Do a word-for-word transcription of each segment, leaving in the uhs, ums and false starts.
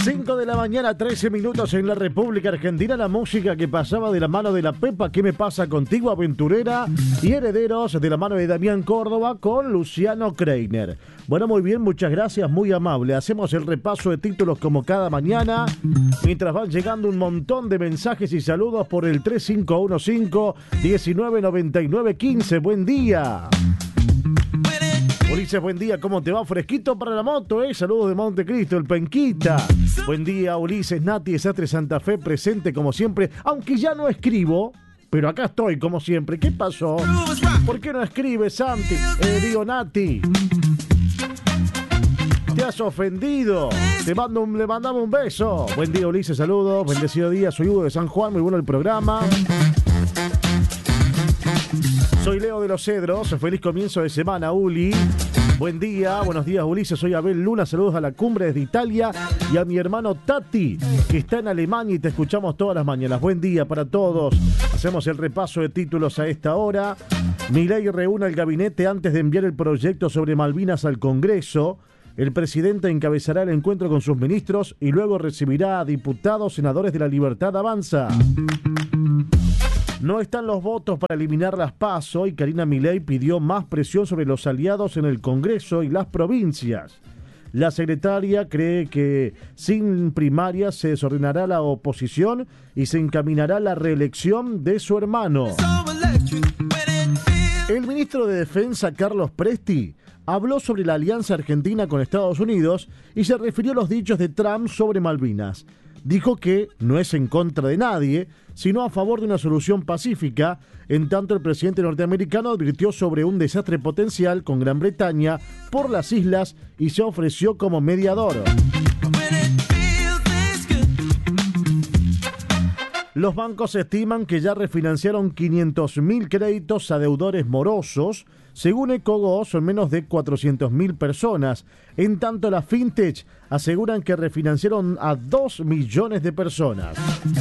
cinco de la mañana, trece minutos en la República Argentina. La música que pasaba de la mano de la Pepa, ¿qué me pasa contigo, aventurera? Y Herederos de la mano de Damián Córdoba con Luciano Kreiner. Bueno, muy bien, muchas gracias, muy amable. Hacemos el repaso de títulos como cada mañana, mientras van llegando un montón de mensajes y saludos por el tres cinco uno cinco, uno nueve nueve nueve uno cinco. Buen día. Ulises, buen día, ¿cómo te va? Fresquito para la moto, ¿eh? Saludos de Montecristo, el Penquita. Buen día, Ulises, Nati, Desastre Santa Fe, presente como siempre, aunque ya no escribo, pero acá estoy como siempre. ¿Qué pasó? ¿Por qué no escribes, Santi? Eh, digo, Nati. ¿Te has ofendido? Te mando un, le mandamos un beso. Buen día, Ulises, saludos, bendecido día, soy Hugo de San Juan, muy bueno el programa. Soy Leo de los Cedros, feliz comienzo de semana, Uli. Buen día, buenos días, Ulises, soy Abel Luna, saludos a la cumbre desde Italia y a mi hermano Tati, que está en Alemania y te escuchamos todas las mañanas. Buen día para todos. Hacemos el repaso de títulos a esta hora. Milei reúne al gabinete antes de enviar el proyecto sobre Malvinas al Congreso. El presidente encabezará el encuentro con sus ministros y luego recibirá a diputados, senadores de La Libertad Avanza. No están los votos para eliminar las PASO y Karina Milei pidió más presión sobre los aliados en el Congreso y las provincias. La secretaria cree que sin primarias se desordenará la oposición y se encaminará la reelección de su hermano. El ministro de Defensa, Carlos Presti, habló sobre la alianza argentina con Estados Unidos y se refirió a los dichos de Trump sobre Malvinas. Dijo que no es en contra de nadie, sino a favor de una solución pacífica. En tanto, el presidente norteamericano advirtió sobre un desastre potencial con Gran Bretaña por las islas y se ofreció como mediador. Los bancos estiman que ya refinanciaron quinientos mil créditos a deudores morosos. Según Ecogo, son menos de cuatrocientas mil personas. En tanto, las fintech aseguran que refinanciaron a dos millones de personas.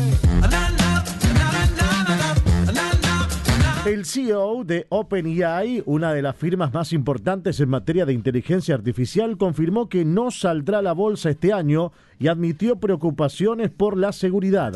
El C E O de OpenAI, una de las firmas más importantes en materia de inteligencia artificial, confirmó que no saldrá a la bolsa este año y admitió preocupaciones por la seguridad.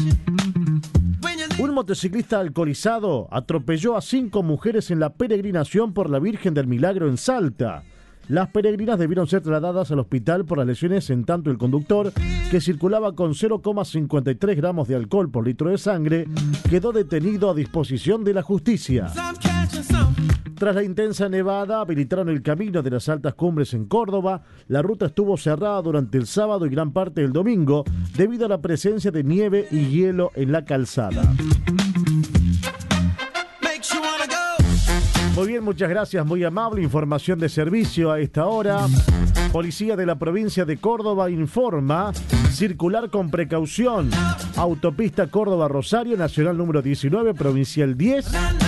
Un motociclista alcoholizado atropelló a cinco mujeres en la peregrinación por la Virgen del Milagro en Salta. Las peregrinas debieron ser trasladadas al hospital por las lesiones, en tanto el conductor, que circulaba con cero coma cincuenta y tres gramos de alcohol por litro de sangre, quedó detenido a disposición de la justicia. Tras la intensa nevada, habilitaron el camino de las altas cumbres en Córdoba. La ruta estuvo cerrada durante el sábado y gran parte del domingo debido a la presencia de nieve y hielo en la calzada. Muy bien, muchas gracias, muy amable. Información de servicio a esta hora. Policía de la provincia de Córdoba informa: circular con precaución. Autopista Córdoba-Rosario, nacional número diecinueve, provincial diez.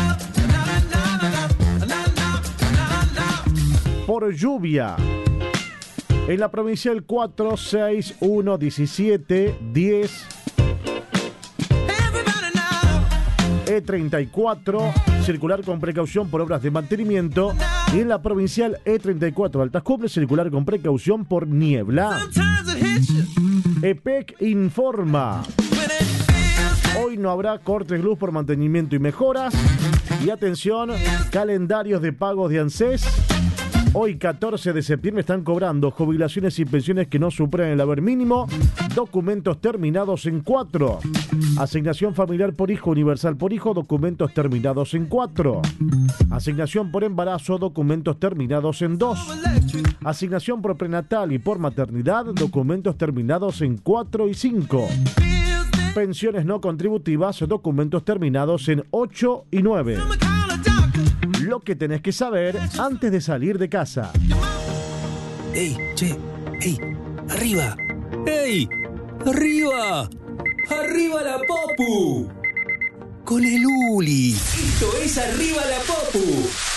Por lluvia. En la provincial cuatro, seis, uno, diecisiete, diez. E treinta y cuatro, circular con precaución por obras de mantenimiento. Y en la provincial E treinta y cuatro, Altas Cumbres, circular con precaución por niebla. EPEC informa: hoy no habrá cortes de luz por mantenimiento y mejoras. Y atención, calendarios de pagos de ANSES. Hoy, catorce de septiembre, están cobrando jubilaciones y pensiones que no superan el haber mínimo. Documentos terminados en cuatro. Asignación familiar por hijo, universal por hijo, documentos terminados en cuatro. Asignación por embarazo, documentos terminados en dos. Asignación por prenatal y por maternidad, documentos terminados en cuatro y cinco. Pensiones no contributivas, documentos terminados en ocho y nueve. Lo que tenés que saber antes de salir de casa. ¡Ey, che! ¡Ey! ¡Arriba! ¡Ey! ¡Arriba! ¡Arriba la Popu! Con el Uli. Esto es Arriba la Popu.